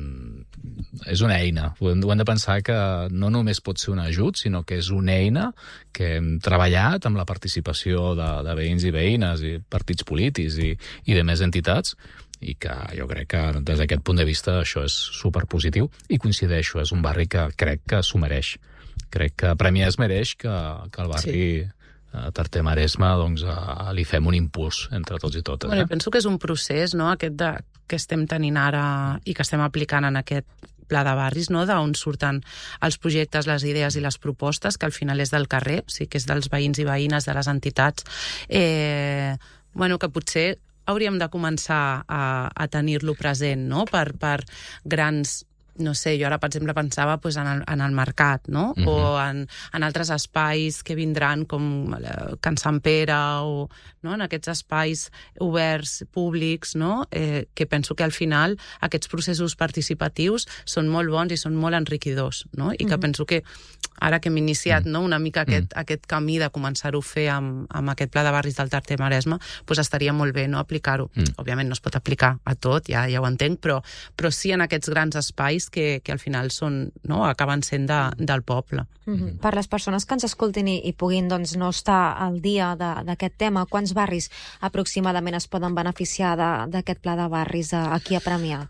és una eina. Ho hem, ho hem de pensar que no només pot ser un ajut, sinó que és una eina que hem treballat amb la participació de, de veïns i veïnes i partits polítics i, i de més entitats, i que jo crec que des d'aquest punt de vista això és superpositiu, i coincideixo, és un barri que crec que s'ho mereix. Crec que Premià es mereix que, que el barri... Sí. a Tarter-Maresme, doncs, a, li fem un impuls entre tots i totes. Bueno, eh? penso que és un procés, no?, aquest de, que estem tenint ara i que estem aplicant en aquest pla de barris, no?, d'on surten els projectes, les idees i les propostes, que al final és del carrer, o sigui que és dels veïns i veïnes, de les entitats, eh, bueno, que potser hauríem de començar a, a tenir-lo present, no?, per, per grans... no sé, jo ara, per exemple, pensava pues, en, el, en el mercat, no? Mm-hmm. O en, en altres espais que vindran com Can Sant Pere o no? En aquests espais oberts, públics, no? Eh, que penso que al final aquests processos participatius són molt bons i són molt enriquidors, no? I que mm-hmm. penso que ara que hem iniciat mm-hmm. no? una mica aquest, mm-hmm. aquest camí de començar-ho a fer amb, amb aquest pla de barris del Tarter-Maresme, pues estaria molt bé no? aplicar-ho. Mm. Òbviament no es pot aplicar a tot, ja, ja ho entenc, però, però sí en aquests grans espais Que, que al final són, no, acaben sent de, del poble. Mm-hmm. Per les persones que ens escoltin i, i puguin doncs, no estar al dia d'aquest tema, quants barris aproximadament es poden beneficiar d'aquest pla de barris aquí a Premià?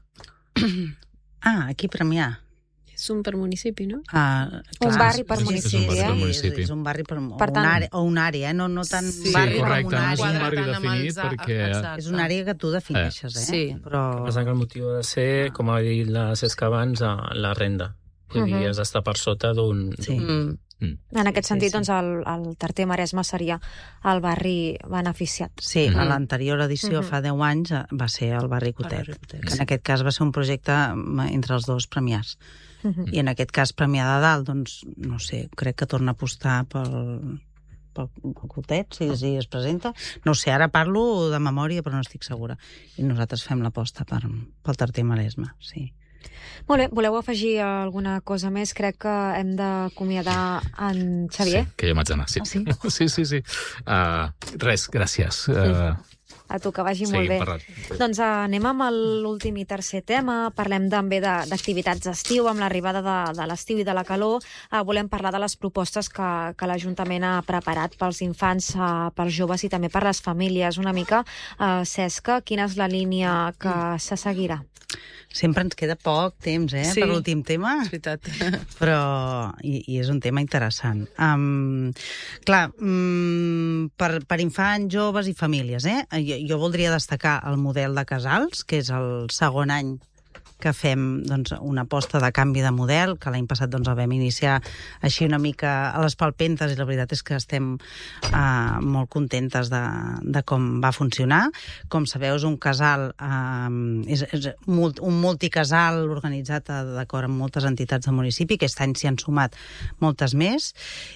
Ah, aquí a Premià. És un per municipi, no? Ah, clar, un barri per és, municipi. És un barri per eh? municipi. És, és un barri per, per tant, una àrea, o una àrea, eh? no, no tant sí, barri correcte, com una no és un àrea. barri definit els... perquè... Exacte. És una àrea que tu defineixes, eh? Sí. Però... El que passa que el motiu ha de ser, com ha dit la Cesc abans, la renda. Vull dir, has d'estar per sota d'un... Sí. Mm. Mm. En aquest Sí, sentit, sí. doncs, el, el Tarter Maresme seria el barri beneficiat. Sí, Mm. a l'anterior edició, Mhm. fa deu anys, eh, va ser el barri Cotet, barri Cotet, que sí. en aquest cas va ser un projecte mm, entre els dos premiats. Mhm. I en aquest cas, Premià de Dalt, doncs, no sé, crec que torna a apostar pel, pel, pel Cotet, si, si es presenta. No ho sé, ara parlo de memòria, però no estic segura. I nosaltres fem l'aposta per, pel Tarter Maresme, sí. Molt bé, voleu afegir alguna cosa més? Crec que hem d'acomiadar en Xavier. Sí, que jo m'haig d'anar, sí. Ah, sí? Sí, sí, sí. Uh, res, gràcies. Uh, A tu, que vagi molt seguim bé. parlant. Doncs uh, anem amb l'últim i tercer tema. Parlem també de- d'activitats d'estiu, amb l'arribada de, de l'estiu i de la calor. Uh, volem parlar de les propostes que, que l'Ajuntament ha preparat pels infants, uh, pels joves i també per les famílies. Una mica, uh, Cesca, quina és la línia que se seguirà? Sempre ens queda poc temps, eh, Sí. per l'últim tema. És veritat. Però, i, i és un tema interessant. Um, clar, um, per, per infants, joves i famílies, eh? Jo, jo voldria destacar el model de casals, que és el segon any que fem doncs, una aposta de canvi de model, que l'any passat doncs, el vam iniciar així una mica a les palpentes, i la veritat és que estem uh, molt contentes de, de com va funcionar. Com sabeu, és un casal, uh, és, és mult, un multicasal organitzat uh, d'acord amb moltes entitats del municipi, que aquest any s'hi han sumat moltes més,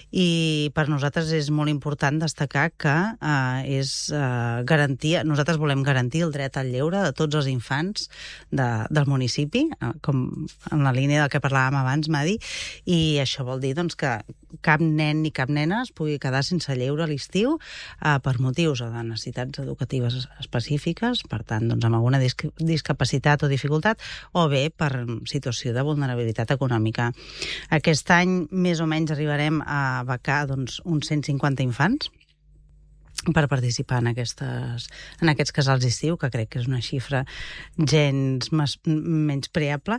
i per nosaltres és molt important destacar que uh, és uh, garantia, nosaltres volem garantir el dret al lleure de tots els infants de, del municipi, com en la línia del que parlàvem abans, Madi, i això vol dir doncs, que cap nen ni cap nena es pugui quedar sense lleure a l'estiu eh, per motius o de necessitats educatives específiques, per tant, doncs, amb alguna disc discapacitat o dificultat, o bé per situació de vulnerabilitat econòmica. Aquest any, més o menys, arribarem a becar doncs, uns cent cinquanta infants per participar en, aquestes, en aquests casals d'estiu, que crec que és una xifra gens mes, menys preable,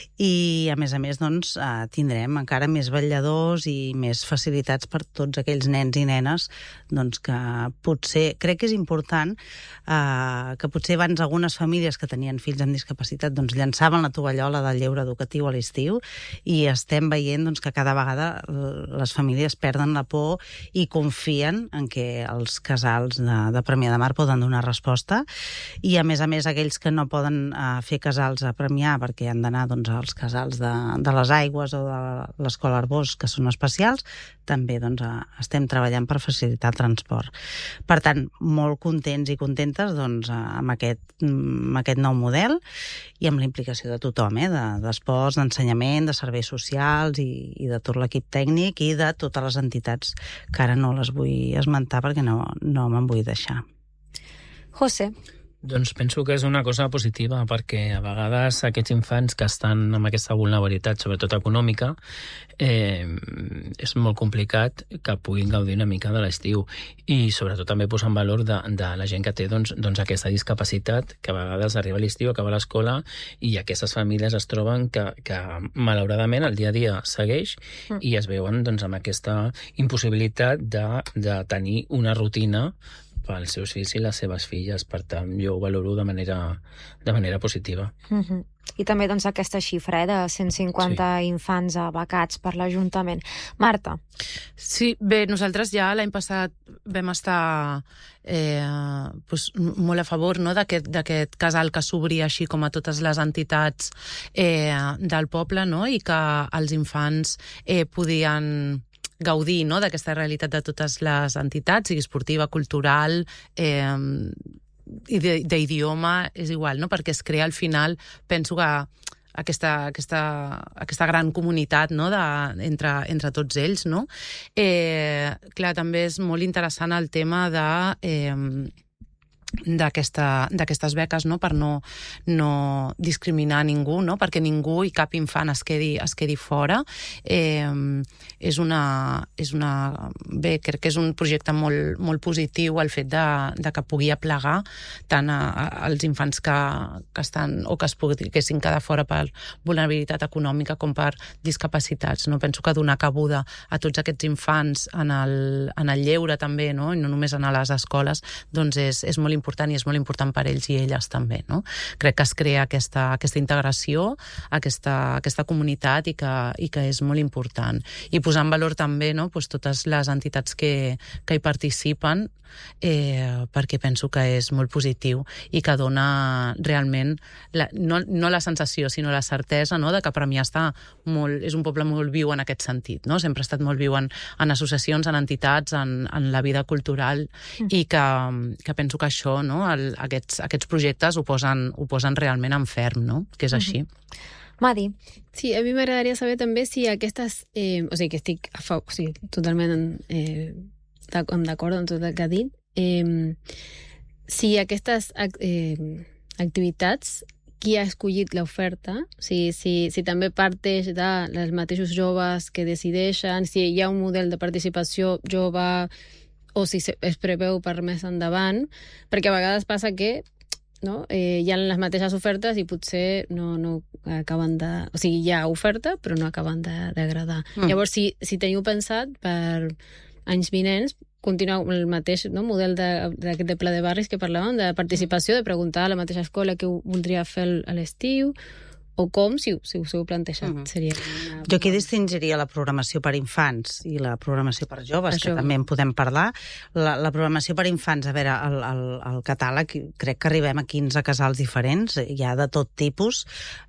i a més a més doncs, eh, tindrem encara més vetlladors i més facilitats per tots aquells nens i nenes doncs, que potser, crec que és important eh, que potser abans algunes famílies que tenien fills amb discapacitat doncs, llançaven la tovallola del lleure educatiu a l'estiu, i estem veient doncs, que cada vegada les famílies perden la por i confien en que els casals de, de Premià de Mar poden donar resposta, i a més a més aquells que no poden uh, fer casals a Premià perquè han d'anar doncs, als casals de, de les Aigües o de l'Escola Arbós, que són especials, també doncs, uh, estem treballant per facilitar el transport. Per tant, molt contents i contentes doncs, uh, amb, aquest, amb aquest nou model i amb la implicació de tothom, eh, de, d'esports, d'ensenyament, de serveis socials i, i de tot l'equip tècnic i de totes les entitats que ara no les vull esmentar perquè no, no me'n vull deixar. José. Doncs penso que és una cosa positiva, perquè a vegades aquests infants que estan amb aquesta vulnerabilitat, sobretot econòmica, eh, és molt complicat que puguin gaudir una mica de l'estiu, i sobretot també posar en valor de, de la gent que té doncs, doncs aquesta discapacitat, que a vegades arriba a l'estiu, acaba l'escola, i aquestes famílies es troben que, que malauradament el dia a dia segueix mm. i es veuen doncs, amb aquesta impossibilitat de, de tenir una rutina pels seus fills i les seves filles. Per tant, jo ho valoro de manera, de manera positiva. Mm-hmm. I també doncs, aquesta xifra eh, de cent cinquanta sí. infants becats per l'Ajuntament. Marta. Sí, bé, nosaltres ja l'any passat vam estar eh, pues, molt a favor, no?, d'aquest d'aquest casal que s'obria així com a totes les entitats eh, del poble, no?, i que els infants eh, podien gaudir, no?, d'aquesta realitat de totes les entitats, sigui esportiva, cultural, eh, i d'idioma, és igual, no?, perquè es crea al final, penso que aquesta, aquesta, aquesta gran comunitat, no?, de, entre, entre tots ells, no? Eh, clar, també és molt interessant el tema de... Eh, d'aquesta, d'aquestes beques, no?, per no, no discriminar ningú, no?, perquè ningú i cap infant es quedi, es quedi fora. Eh, és una, és una... Bé, crec que és un projecte molt, molt positiu el fet de, de que pugui aplegar tant a, a, als infants que, que estan o que es poguessin quedar fora per vulnerabilitat econòmica com per discapacitats, no? Penso que donar cabuda a tots aquests infants en el, en el lleure també, no?, i no només en les escoles, doncs és, és molt important important i és molt important per ells i elles també, no? Crec que es crea aquesta, aquesta integració, aquesta, aquesta comunitat i que, i que és molt important. I posar en valor també, no, pues, totes les entitats que, que hi participen, eh, perquè penso que és molt positiu i que dona realment la, no, no la sensació, sinó la certesa, no, de que Premià està molt, és un poble molt viu en aquest sentit, no? Sempre ha estat molt viu en, en associacions, en entitats, en, en la vida cultural mm. i que, que penso que això, no, el, aquests, aquests projectes ho posen, ho posen realment en ferm, no? Que és així. Mm-hmm. Madi. Sí, a mi m'agradaria saber també si aquestes... Eh, o sigui, que estic a fa, o sigui, totalment eh, d'acord amb tot el que ha dit. Eh, si aquestes eh, activitats, qui ha escollit l'oferta, si, si, si també parteix dels mateixos joves que decideixen, si hi ha un model de participació jove o si es preveu per més endavant, perquè a vegades passa que no? Eh, hi ha les mateixes ofertes i potser no, no acaben de... O sigui, hi ha oferta, però no acaben d'agradar. Mm. Llavors, si, si teniu pensat per anys vinents, continuar el mateix no? model d'aquest de, de pla de barris que parlàvem, de participació, de preguntar a la mateixa escola què voldria fer a l'estiu, o com, si, si us heu plantejat. Uh-huh. Seria una... Jo aquí distingiria la programació per infants i la programació per joves, Això. que també en podem parlar. La, la programació per infants, a veure, el, el, el catàleg, crec que arribem a quinze casals diferents, hi ha de tot tipus.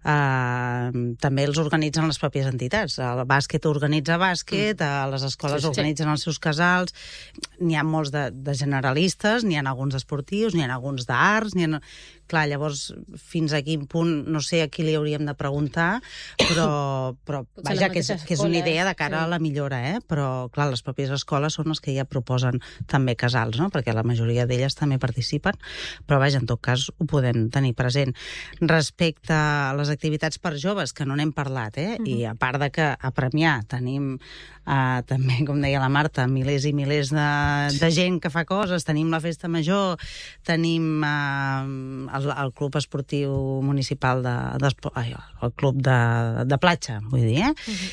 Uh, també els organitzen les pròpies entitats. El bàsquet organitza bàsquet, mm. les escoles sí, sí, organitzen sí. els seus casals, n'hi ha molts de, de generalistes, n'hi ha alguns esportius, n'hi ha alguns d'arts, n'hi ha... Clar, llavors, fins a quin punt, no sé a qui li hauríem de preguntar, però, però vaja, que és, que és una idea de cara sí. a la millora, eh? Però, clar, les pròpies escoles són les que ja proposen també casals, no? Perquè la majoria d'elles també participen, però, vaja, en tot cas, ho podem tenir present. Respecte a les activitats per joves, que no n'hem parlat, eh? Uh-huh. I a part de que a Premià tenim Uh, també, com deia la Marta, milers i milers de, de gent que fa coses, tenim la festa major, tenim uh, el, el club esportiu municipal de, de ai, el club de, de platja, vull dir, eh? Uh-huh.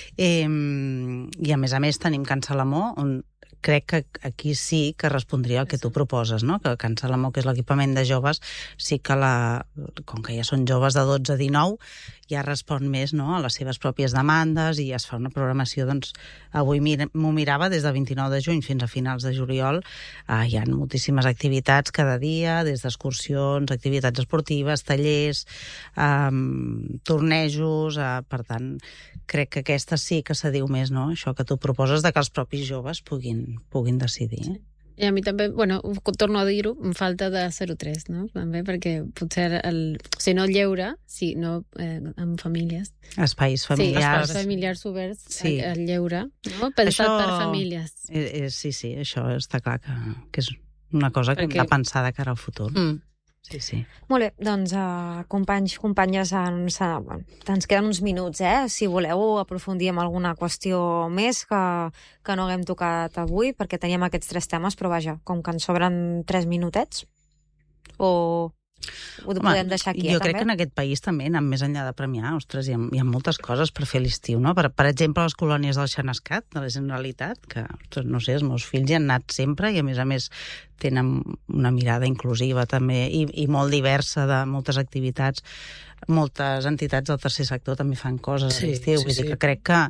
eh? I a més a més tenim Can Salamó, on crec que aquí sí que respondria el que tu proposes, no? Que Can Salamó, que és l'equipament de joves, sí que la, com que ja són joves de dotze a dinou, ja respon més, no?, a les seves pròpies demandes i es fa una programació, doncs, avui m'ho mirava des del vint-i-nou de juny fins a finals de juliol, eh, hi ha moltíssimes activitats cada dia, des d'excursions, activitats esportives, tallers, eh, tornejos, eh, per tant, crec que aquesta sí que s'adiu més, no?, això que tu proposes de que els propis joves puguin, puguin decidir. Sí. I a mi també, bueno, torno a dir-ho, em falta de zero tres, no? També perquè potser, el, o sigui, no lleure, sí, no eh, amb famílies. Espais familiars. Sí, espais familiars oberts sí. al lleure, no? Pensat això... per famílies. Eh, eh, sí, sí, això està clar que, que és una cosa que perquè... hem de pensar de cara al futur. Mm. Sí, sí. Molt bé, doncs, uh, companys, companyes, ens, uh, ens queden uns minuts, eh? Si voleu aprofundir en alguna qüestió més que, que no haguem tocat avui, perquè teníem aquests tres temes, però vaja, com que ens sobren tres minutets, o ho Home, podem deixar aquí, jo eh, crec també? que en aquest país també, anant més enllà de Premià, ostres, hi ha, hi ha moltes coses per fer l'estiu, no? Per, per exemple, les colònies del Xenescat, de la Generalitat, que, ostres, no sé, els meus fills hi han anat sempre i, a més a més, tenen una mirada inclusiva també i, i molt diversa de moltes activitats. Moltes entitats del tercer sector també fan coses sí, a l'estiu, sí, vull sí. dir que crec que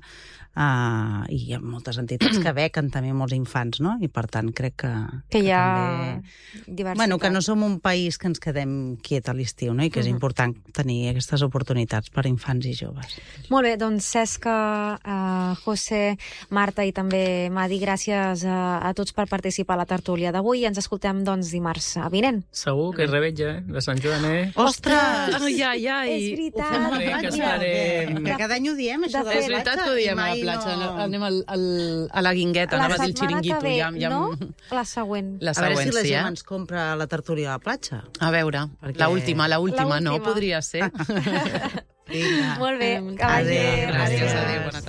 Uh, i hi ha moltes entitats que bequen també molts infants, no? I per tant crec que... Que hi ha també... diversitat. Bueno, que no som un país que ens quedem quiet a l'estiu, no? I que és uh-huh. important tenir aquestes oportunitats per infants i joves. Molt bé, doncs Cesca, uh, José, Marta i també Madi, gràcies a, a tots per participar a la tertúlia d'avui i ens escoltem doncs dimarts vinent. Segur que és revetja, eh? De Sant Joan, eh? Ostres! Oh, ja, ja, i... És veritat! Ho fem que estarem... Que cada any ho diem, això de, de la platja. És veritat que ho diem a la platja, no. Anem al, al, a la guingueta, la anava a dir el xiringuito. Ve, ja, ja... no? La següent. La següent, a veure si la sí, gent eh? ens compra la tertúlia a la platja. A veure, perquè... la última, la última, no? Podria ser. Vinga. Molt bé, que Adéu. vagi. Gràcies, adéu. Bona